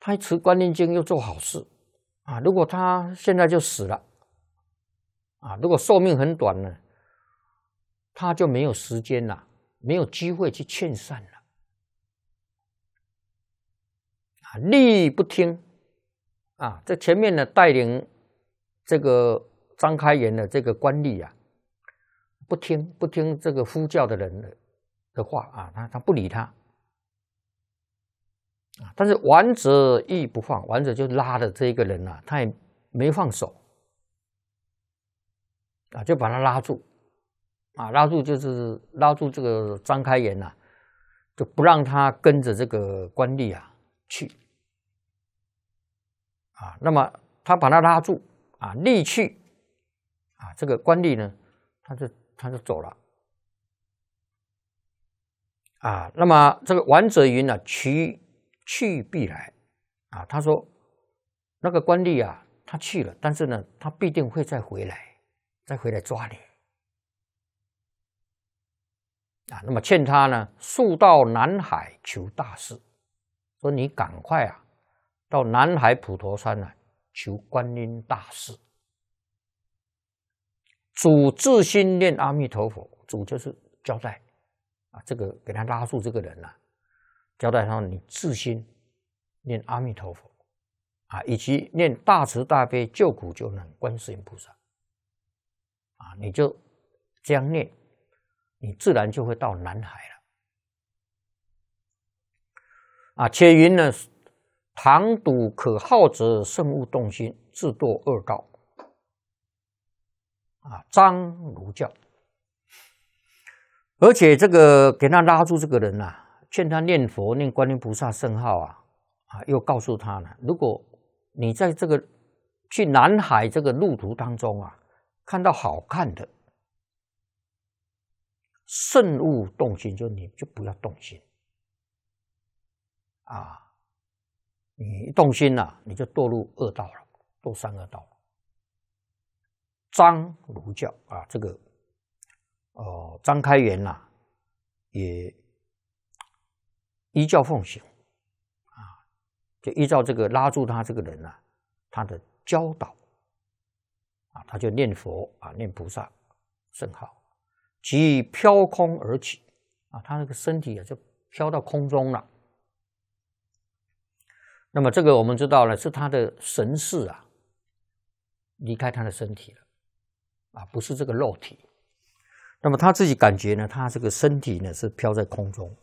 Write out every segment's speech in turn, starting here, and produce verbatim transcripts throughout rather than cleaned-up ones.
他持观音经又做好事啊，如果他现在就死了啊，如果寿命很短呢，他就没有时间了，没有机会去劝善了啊，力不听啊，这前面呢带领这个张开元的这个官吏啊，不听不听这个呼叫的人的的话啊，他他不理他。但是王者亦不放，王者就拉的这个人啊，他也没放手啊，就把他拉住啊，拉住就是拉住这个张开元啊，就不让他跟着这个官吏啊去啊。那么他把他拉住啊，吏去啊，这个官吏呢，他就他就走了啊。那么这个王者云啊，其去必来啊，他说那个官吏啊，他去了，但是呢，他必定会再回来，再回来抓你啊。那么劝他呢，速到南海求大事，说你赶快啊，到南海普陀山啊，求观音大事。主自心念阿弥陀佛，主就是交代啊，这个给他拉住这个人啊。交代他，你自心念阿弥陀佛啊，以及念大慈大悲救苦救难观世音菩萨啊，你就这样念，你自然就会到南海了啊。且云呢，唐笃可好者，慎勿动心，自堕恶道啊。张如教，而且这个给他拉住这个人啊。劝他念佛，念观音菩萨圣号啊，啊，又告诉他呢，如果你在这个去南海这个路途当中啊，看到好看的，慎勿动心，就你就不要动心啊，你一动心了、啊，你就堕入恶道了，堕三恶道了。张如教啊，这个哦，张开元呐、啊，也。依教奉行啊，就依照这个拉住他这个人啊，他的教导啊，他就念佛啊，念菩萨圣号，即飘空而起啊，他那个身体啊就飘到空中了。那么这个我们知道了，是他的神识啊离开他的身体了啊，不是这个肉体。那么他自己感觉呢，他这个身体呢是飘在空中。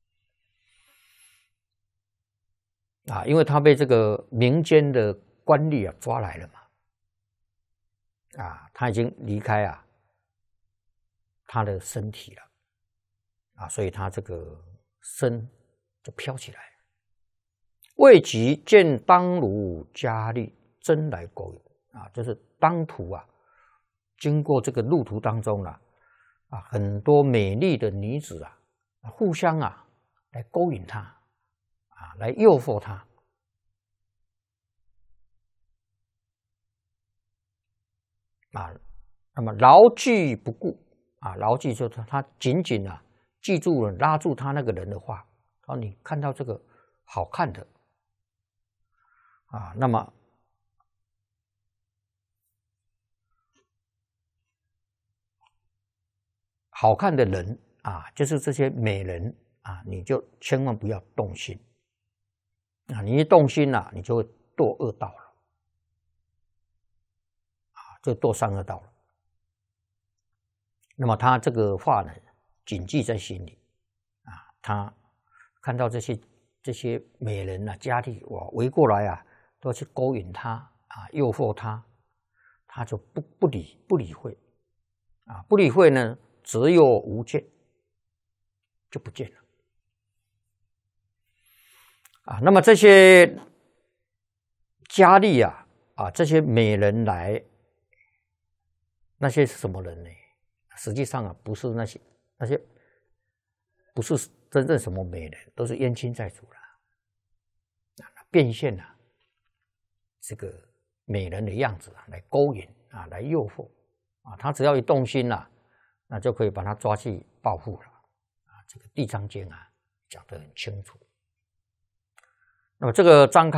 啊，因为他被这个民间的官吏啊抓来了嘛，啊，他已经离开啊他的身体了，啊，所以他这个身就飘起来了。未及见当如佳丽，真来勾引啊，就是当途啊，经过这个路途当中啊，啊，很多美丽的女子啊，互相啊来勾引他。啊，来诱惑他啊，那么牢记不顾啊，牢记就是他紧紧啊记住了，拉住他那个人的话，然后你看到这个好看的啊，那么好看的人啊，就是这些美人啊，你就千万不要动心。啊，你一动心了、啊，你就会堕恶道了，啊，就堕三恶道了。那么他这个话呢，谨记在心里，啊，他看到这些这些美人啊，佳丽哇围过来啊，都要去勾引他啊，诱惑他，他就不不理不理会，啊，不理会呢，则又无见，就不见了。啊，那么这些佳丽啊，啊，这些美人来，那些是什么人呢？实际上啊，不是那些那些，不是真正什么美人，都是冤亲债主了，啊，变现了、啊、这个美人的样子啊，来勾引啊，来诱惑啊，他只要一动心了、啊，那就可以把他抓去报复了啊。这个《地藏经》啊讲得很清楚。那么这个张开